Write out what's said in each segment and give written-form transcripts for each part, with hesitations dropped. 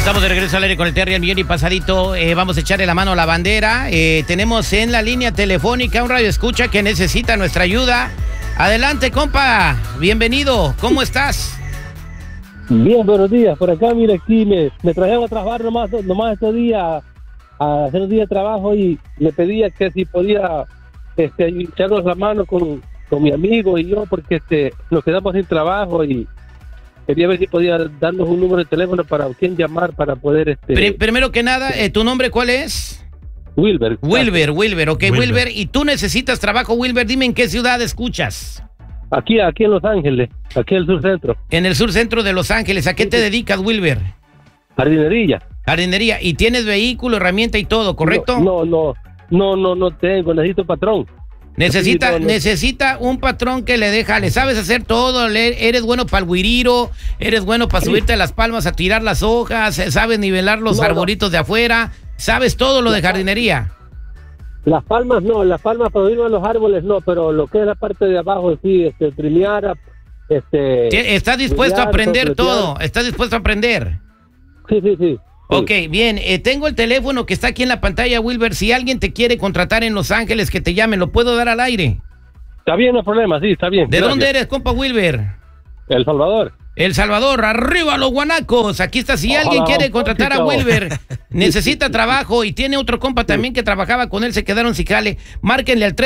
Estamos de regreso al aire con el Terry, el millón y pasadito. Vamos a echarle la mano a la bandera. Tenemos en la línea telefónica un radio escucha que necesita nuestra ayuda. Adelante, compa. Bienvenido. ¿Cómo estás? Bien, buenos días. Por acá, mira, aquí me trajeron a trabajar nomás estos días, a hacer un día de trabajo, y le pedía que si podía echarnos la mano con mi amigo y yo, porque nos quedamos sin trabajo y quería ver si podía darnos un número de teléfono para quién llamar para poder... Primero que nada, ¿tu nombre cuál es? Wilber. Wilber, ok, Wilber. ¿Y tú necesitas trabajo, Wilber? Dime en qué ciudad escuchas. Aquí en Los Ángeles, aquí en el sur centro. En el sur centro de Los Ángeles. ¿A qué te dedicas, Wilber? Jardinería. Jardinería. ¿Y tienes vehículo, herramienta y todo, correcto? No tengo, necesito patrón. Necesita un patrón que le deja, le sabes hacer todo, eres bueno para el guiriro, eres bueno para subirte a las palmas a tirar las hojas, sabes nivelar los arbolitos de afuera, sabes todo lo de jardinería. Las palmas para subirme a los árboles no, pero lo que es la parte de abajo sí, trimear, ¿Estás dispuesto a aprender todo? ¿Estás dispuesto a aprender? Sí. Ok, bien, tengo el teléfono que está aquí en la pantalla, Wilber. Si alguien te quiere contratar en Los Ángeles, que te llame, ¿lo puedo dar al aire? Está bien, no hay problema, sí, está bien. ¿De dónde eres, compa Wilber? El Salvador. El Salvador, arriba los guanacos. Aquí está, si alguien quiere contratar a Wilber, necesita trabajo y tiene otro compa también que trabajaba con él, se quedaron sin jale, márquenle al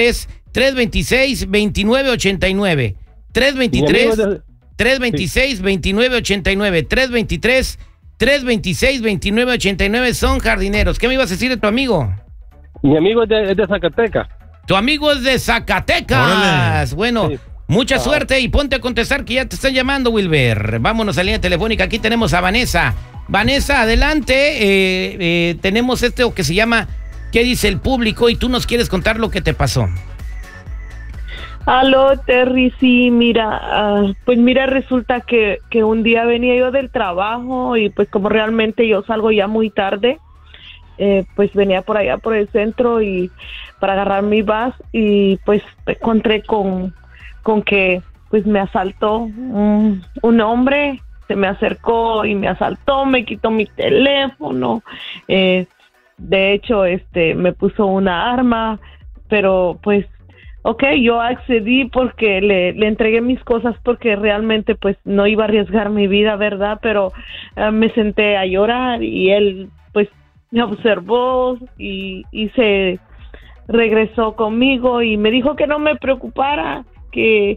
323-326-2989. 323-326-2989. 326-2989 son jardineros. ¿Qué me ibas a decir de tu amigo? Mi amigo es de Zacatecas. Tu amigo es de Zacatecas. Órale. Bueno, sí. Mucha suerte y ponte a contestar que ya te están llamando, Wilber. Vámonos a la línea telefónica. Aquí tenemos a Vanessa. Vanessa, adelante. Tenemos o que se llama ¿Qué dice el público? Y tú nos quieres contar lo que te pasó. Aló, Terry, sí, mira, pues mira, resulta que un día venía yo del trabajo y pues como realmente yo salgo ya muy tarde, pues venía por allá por el centro y para agarrar mi bus y pues me encontré con que pues me asaltó un hombre, se me acercó y me asaltó, me quitó mi teléfono, de hecho me puso una arma, pero pues ok, yo accedí porque le entregué mis cosas porque realmente pues no iba a arriesgar mi vida, ¿verdad? Pero me senté a llorar y él pues me observó y se regresó conmigo y me dijo que no me preocupara, que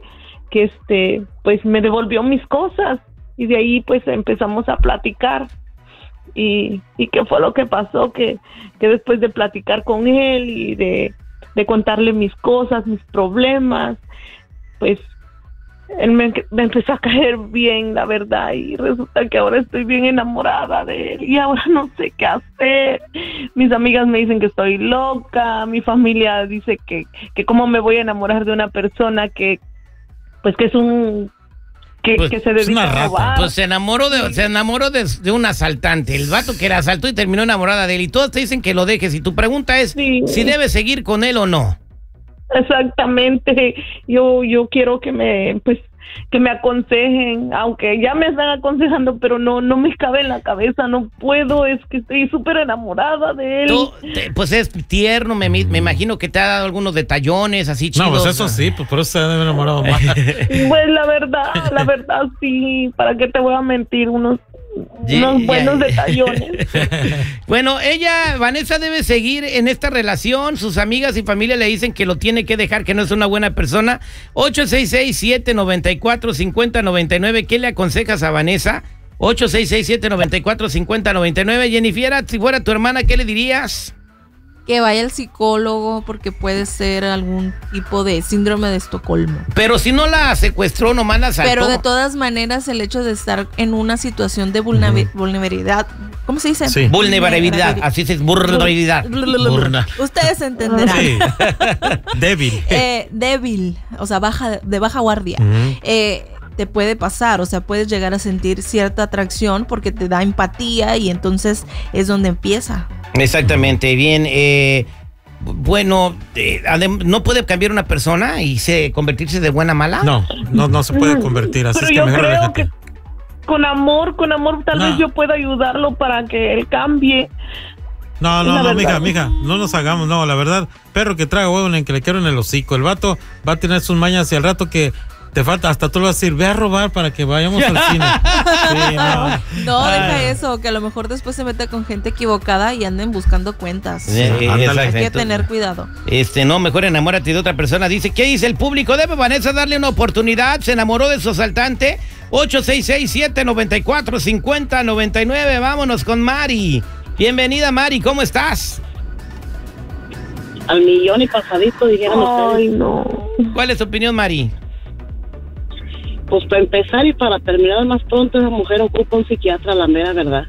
pues me devolvió mis cosas y de ahí pues empezamos a platicar. Y qué fue lo que pasó, que después de platicar con él y de contarle mis cosas, mis problemas, pues él me empezó a caer bien, la verdad, y resulta que ahora estoy bien enamorada de él y ahora no sé qué hacer. Mis amigas me dicen que estoy loca, mi familia dice que cómo me voy a enamorar de una persona que es un... que se dedica a robar. Pues se enamoró de un asaltante, el vato que la asaltó y terminó enamorada de él, y todos te dicen que lo dejes, y tu pregunta es si debes seguir con él o no. Exactamente, yo quiero que me aconsejen, aunque ya me están aconsejando, pero no me cabe en la cabeza, no puedo, es que estoy súper enamorada de él. Pues es tierno, me imagino que te ha dado algunos detallones así chidos. No, pues eso sí, pues por eso se debe enamorado más. Pues la verdad sí, ¿para qué te voy a mentir? Unos buenos detallones. Bueno, Vanessa debe seguir en esta relación. Sus amigas y familia le dicen que lo tiene que dejar, que no es una buena persona. 866-794-5099. ¿Qué le aconsejas a Vanessa? 866-794-5099. Jennifer, si fuera tu hermana, ¿qué le dirías? Que vaya al psicólogo porque puede ser algún tipo de síndrome de Estocolmo. Pero si no la secuestró, nomás la asaltó. Pero de todas maneras, el hecho de estar en una situación de vulnerabilidad, ¿cómo se dice? Sí. Vulnerabilidad, así se dice, vulnerabilidad. Ustedes entenderán. Sí. Débil. Débil, o sea, de baja guardia. Te puede pasar, o sea, puedes llegar a sentir cierta atracción porque te da empatía y entonces es donde empieza. Exactamente, bien. Bueno, ¿no puede cambiar una persona y convertirse de buena a mala? No se puede convertir, así pero es que yo mejor creo déjate. con amor, tal vez yo pueda ayudarlo para que él cambie. No, mija, no nos hagamos, no, la verdad, perro que traga huevo en que le quiero en el hocico. El vato va a tener sus mañas y al rato que te falta, hasta tú le vas a decir, ve a robar para que vayamos al cine. Sí, no, deja eso, que a lo mejor después se mete con gente equivocada y anden buscando cuentas. Hay que tener cuidado. No, mejor enamórate de otra persona. Dice, ¿qué dice el público? ¿Debe Vanessa darle una oportunidad? ¿Se enamoró de su asaltante? 866-794-5099. Vámonos con Mari. Bienvenida, Mari, ¿cómo estás? Al millón y pasadito, dijeron ustedes. Ay, no. ¿Cuál es tu opinión, Mari? Pues para empezar y para terminar más pronto, esa mujer ocupa un psiquiatra, la mera verdad.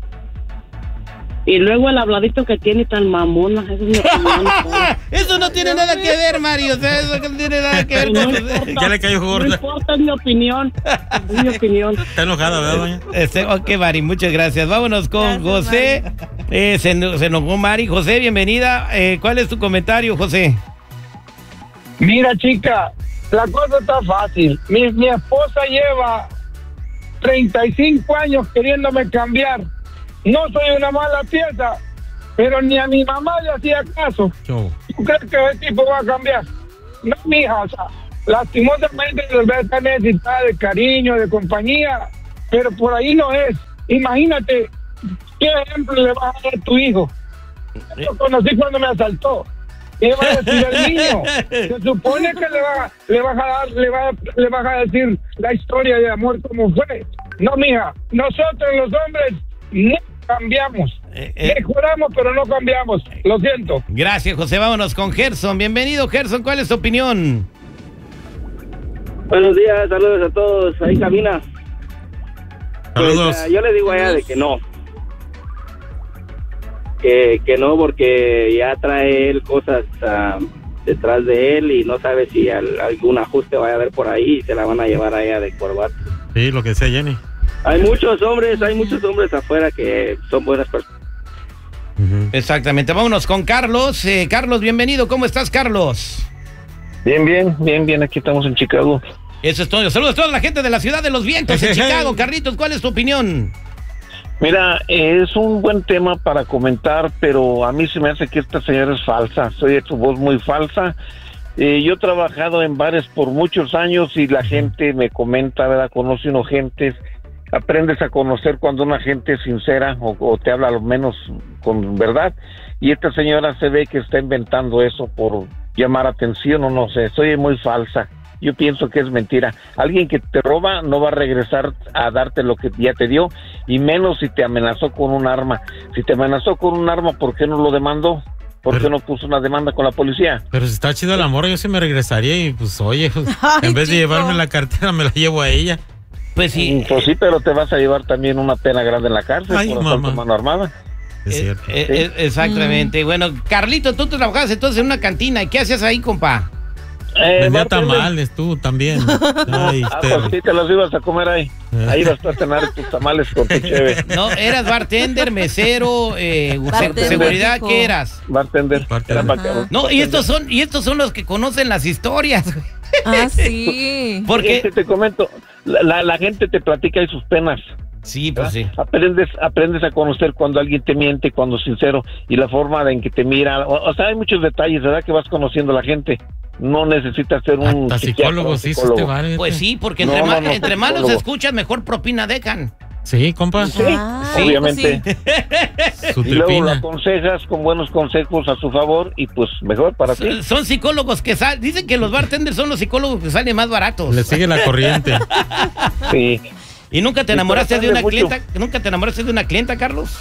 Y luego el habladito que tiene tan mamona, eso es mi opinión. Eso no tiene nada que ver, Mari, o sea, eso no tiene nada que ver con ¿Qué le cayó gorda? No importa, es mi opinión. Es mi opinión. Está enojada, ¿verdad, doña? Ok, Mari, muchas gracias. Vámonos con José. Se enojó Mari. José, bienvenida. ¿Cuál es tu comentario, José? Mira, chica, la cosa está fácil. Mi esposa lleva 35 años queriéndome cambiar. No soy una mala pieza, pero ni a mi mamá le hacía caso. ¿Tú crees que ese tipo va a cambiar? No, mija, o sea, lastimosamente debe estar necesitada de cariño, de compañía, pero por ahí no es. Imagínate, ¿qué ejemplo le vas a dar a tu hijo? Lo conocí cuando me asaltó. ¿Qué va a decir el niño? Se supone que le vas a decir la historia de amor como fue. No, mija, nosotros los hombres no cambiamos. Mejoramos, pero no cambiamos. Lo siento. Gracias, José. Vámonos con Gerson. Bienvenido, Gerson. ¿Cuál es tu opinión? Buenos días, saludos a todos. Ahí camina. Saludos. Pues, yo le digo a ella de que no. Que no, porque ya trae él cosas detrás de él y no sabe si algún ajuste vaya a haber por ahí y se la van a llevar a ella de corbata. Sí, lo que sea, Jenny. Hay muchos hombres afuera que son buenas personas. Exactamente. Vámonos con Carlos. Carlos, bienvenido. ¿Cómo estás, Carlos? Bien, aquí estamos en Chicago. Eso es todo. Saludos a toda la gente de la ciudad de los vientos en Chicago. Carlitos, ¿cuál es tu opinión? Mira, es un buen tema para comentar, pero a mí se me hace que esta señora es falsa. Soy de su voz muy falsa. Yo he trabajado en bares por muchos años y la gente me comenta, ¿verdad? Conoce uno gentes. Aprendes a conocer cuando una gente es sincera o te habla a lo menos con verdad. Y esta señora se ve que está inventando eso por llamar atención o no sé. Soy muy falsa. Yo pienso que es mentira. Alguien que te roba no va a regresar a darte lo que ya te dio, y menos si te amenazó con un arma. Si te amenazó con un arma, ¿por qué no lo demandó? ¿Por qué no puso una demanda con la policía? Pero si está chido el amor, yo sí me regresaría y pues oye, en vez de llevarme la cartera me la llevo a ella. Pues sí. Pues sí, pero te vas a llevar también una pena grande en la cárcel. Ay, por asalto a mano armada. Es cierto. Exactamente. Bueno, Carlito, tú trabajabas entonces en una cantina. ¿Y qué hacías ahí, compa? Vendía tamales tú también. Ay, pues sí, te los ibas a comer ahí. Ahí vas a cenar tus tamales con tu cheve. No, eras bartender, mesero, seguridad, ¿qué eras? Bartender. No, y estos son los que conocen las historias. Ah, sí. Porque te comento, la gente te platica de sus penas. Sí, pues sí. Aprendes a conocer cuando alguien te miente, cuando es sincero, y la forma en que te mira. O sea, hay muchos detalles, ¿verdad? Que vas conociendo a la gente. No necesitas ser un psicólogo, sí, vale. Pues sí, porque entre más los escuchas, mejor propina dejan. Sí, compa. Sí, obviamente. Pues sí. Y luego lo aconsejas con buenos consejos a su favor y pues mejor para ti. Son psicólogos que dicen que los bartenders son los psicólogos que salen más baratos. Le sigue la corriente. Sí. ¿Y nunca te enamoraste de una clienta? ¿Nunca te enamoraste de una clienta, Carlos?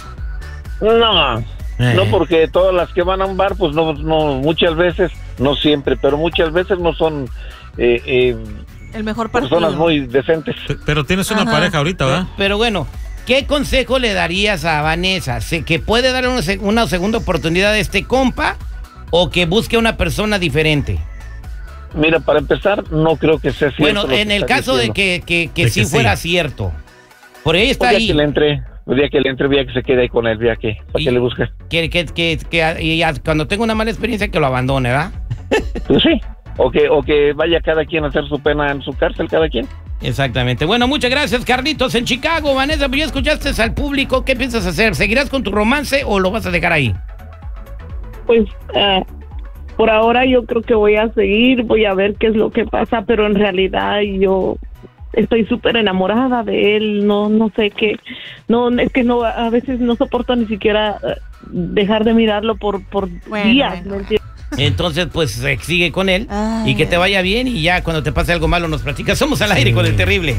No, porque todas las que van a un bar, pues no, muchas veces, no siempre, pero muchas veces no son el mejor partido. Personas muy decentes. Pero tienes una pareja ahorita, ¿verdad? Pero bueno, ¿qué consejo le darías a Vanessa? ¿Que puede dar una segunda oportunidad a este compa o que busque una persona diferente? Mira, para empezar, no creo que sea cierto. Bueno, en el caso de que sí fuera cierto. Por ahí está ahí. El día que le entre, vea que se quede ahí con él, vea que, ¿para qué le busca? Y cuando tenga una mala experiencia, que lo abandone, ¿verdad? Pues sí. o que vaya cada quien a hacer su pena en su cárcel, cada quien. Exactamente. Bueno, muchas gracias, Carlitos. En Chicago, Vanessa, pues ya escuchaste al público. ¿Qué piensas hacer? ¿Seguirás con tu romance o lo vas a dejar ahí? Pues por ahora yo creo que voy a seguir, voy a ver qué es lo que pasa, pero en realidad yo estoy súper enamorada de él, no sé qué, no, es que no, a veces no soporto ni siquiera dejar de mirarlo por días, ¿me entiendes? Entonces, pues sigue con él y que te vaya bien y ya cuando te pase algo malo nos platicas. Somos al aire con el terrible.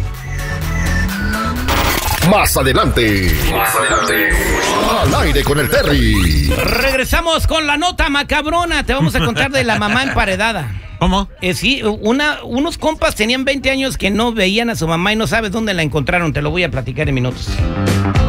Más adelante. Al aire con el Terry. Regresamos con la nota macabrona. Te vamos a contar de la mamá emparedada. ¿Cómo? Sí, unos compas tenían 20 años que no veían a su mamá y no sabes dónde la encontraron. Te lo voy a platicar en minutos.